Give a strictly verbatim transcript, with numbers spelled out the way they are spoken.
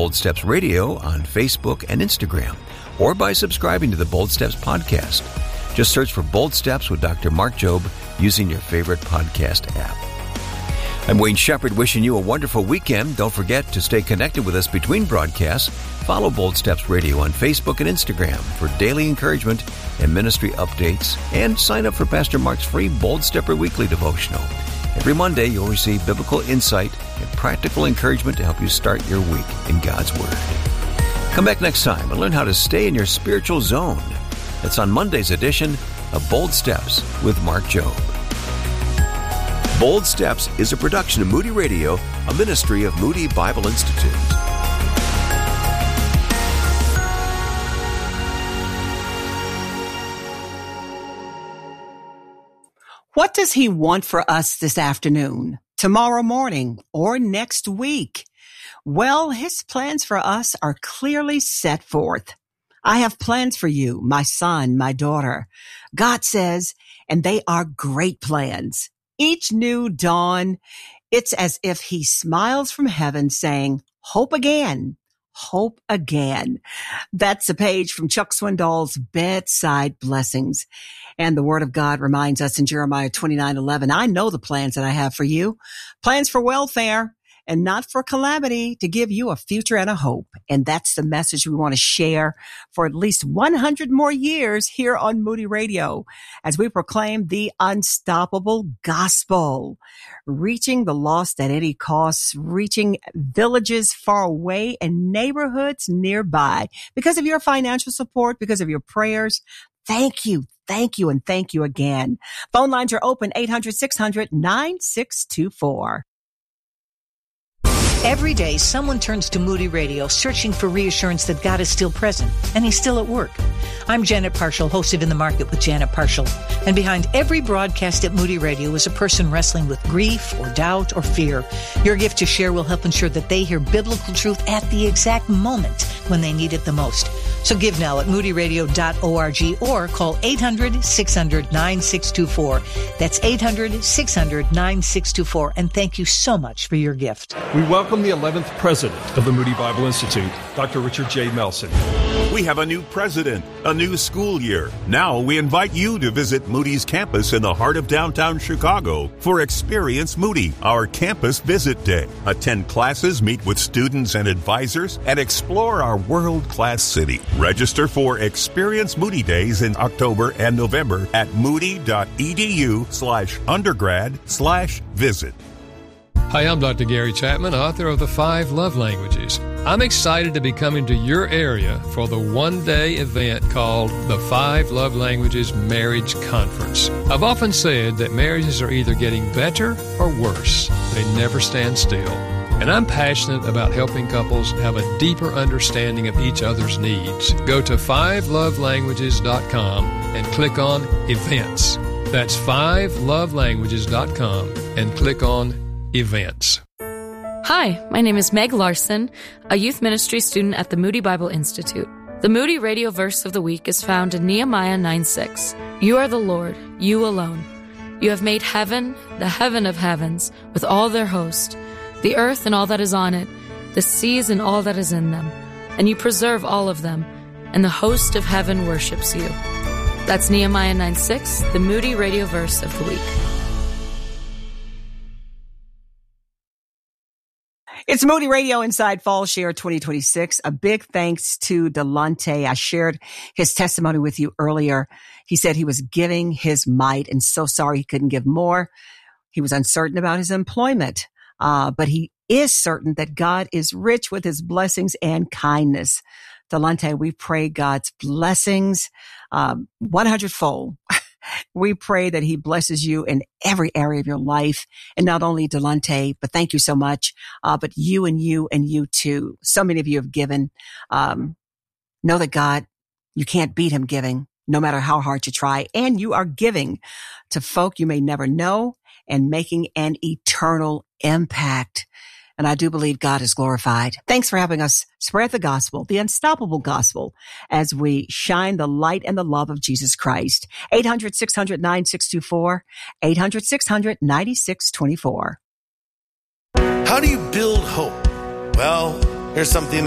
Bold Steps Radio on Facebook and Instagram, or by subscribing to the Bold Steps podcast. Just search for Bold Steps with Doctor Mark Jobe using your favorite podcast app. I'm Wayne Shepherd wishing you a wonderful weekend. Don't forget to stay connected with us between broadcasts. Follow Bold Steps Radio on Facebook and Instagram for daily encouragement and ministry updates. And sign up for Pastor Mark's free Bold Stepper Weekly devotional. Every Monday, you'll receive biblical insight and practical encouragement to help you start your week in God's Word. Come back next time and learn how to stay in your spiritual zone. That's on Monday's edition of Bold Steps with Mark Jobe. Bold Steps is a production of Moody Radio, a ministry of Moody Bible Institute. What does He want for us this afternoon, tomorrow morning, or next week? Well, His plans for us are clearly set forth. I have plans for you, my son, my daughter. God says, and they are great plans. Each new dawn, it's as if He smiles from heaven saying, hope again, hope again. That's a page from Chuck Swindoll's Bedside Blessings. And the Word of God reminds us in Jeremiah twenty-nine eleven, I know the plans that I have for you, plans for welfare and not for calamity, to give you a future and a hope. And that's the message we want to share for at least one hundred more years here on Moody Radio as we proclaim the unstoppable gospel, reaching the lost at any cost, reaching villages far away and neighborhoods nearby. Because of your financial support, because of your prayers, thank you. Thank you and thank you again. Phone lines are open, eight hundred, six hundred, nine six two four. Every day, someone turns to Moody Radio searching for reassurance that God is still present and He's still at work. I'm Janet Parshall, host of In the Market with Janet Parshall. And behind every broadcast at Moody Radio is a person wrestling with grief or doubt or fear. Your gift to share will help ensure that they hear biblical truth at the exact moment when they need it the most. So give now at moody radio dot org or call eight hundred, six hundred, nine six two four. That's eight hundred, six hundred, nine six two four. And thank you so much for your gift. We welcome the eleventh president of the Moody Bible Institute, Doctor Richard J. Melson. We have a new president, a new school year. Now we invite you to visit Moody's campus in the heart of downtown Chicago for Experience Moody, our campus visit day. Attend classes, meet with students and advisors, and explore our world-class city. Register for Experience Moody Days in October and November at moody.edu slash undergrad slash visit. Hi, I'm Doctor Gary Chapman, author of The Five Love Languages. I'm excited to be coming to your area for the one-day event called the Five Love Languages Marriage Conference. I've often said that marriages are either getting better or worse. They never stand still. And I'm passionate about helping couples have a deeper understanding of each other's needs. Go to five love languages dot com and click on Events. That's five love languages dot com and click on Events. Hi, my name is Meg Larson, a youth ministry student at the Moody Bible Institute. The Moody Radio verse of the week is found in Nehemiah nine six. You are the Lord, you alone. You have made heaven, the heaven of heavens, with all their host, the earth and all that is on it, the seas and all that is in them, and you preserve all of them, and the host of heaven worships you. That's Nehemiah nine six, the Moody Radio verse of the week. It's Moody Radio Inside Fall Share twenty twenty-six. A big thanks to Delonte. I shared his testimony with you earlier. He said he was giving his mite and so sorry he couldn't give more. He was uncertain about his employment. Uh, but he is certain that God is rich with His blessings and kindness. Delonte, we pray God's blessings, um, one hundred fold. We pray that He blesses you in every area of your life. And not only Delonte, but thank you so much. Uh, but you and you and you too. So many of you have given. Um, know that God, you can't beat Him giving, no matter how hard you try. And you are giving to folk you may never know and making an eternal impact. And I do believe God is glorified. Thanks for helping us spread the gospel, the unstoppable gospel, as we shine the light and the love of Jesus Christ. eight hundred, six hundred, nine six two four, eight hundred, six hundred, nine six two four. How do you build hope? Well, here's something